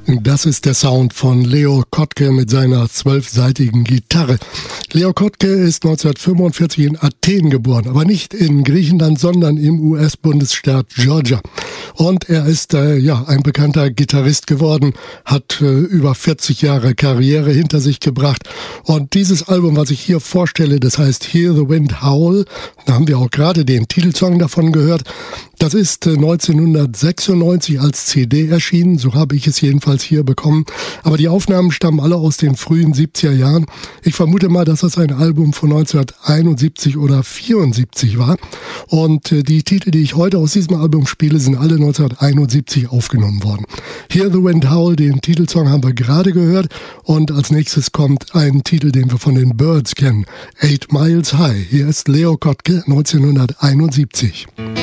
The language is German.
Das ist der Sound von Leo Kottke mit seiner 12-saitigen Gitarre. Leo Kottke ist 1945 in Athen geboren, aber nicht in Griechenland, sondern im US-Bundesstaat Georgia. Und er ist ein bekannter Gitarrist geworden, hat über 40 Jahre Karriere hinter sich gebracht. Und dieses Album, was ich hier vorstelle, das heißt Hear the Wind Howl, da haben wir auch gerade den Titelsong davon gehört. Das ist 1996 als CD erschienen, so habe ich es jedenfalls hier bekommen. Aber die Aufnahmen stammen alle aus den frühen 70er Jahren. Ich vermute mal, dass das ein Album von 1971 oder 74 war. Und die Titel, die ich heute aus diesem Album spiele, sind alle 1971 aufgenommen worden. Hear the Wind Howl, den Titelsong haben wir gerade gehört. Und als nächstes kommt ein Titel, den wir von den Byrds kennen. 8 Miles High. Hier ist Leo Kottke, 1971.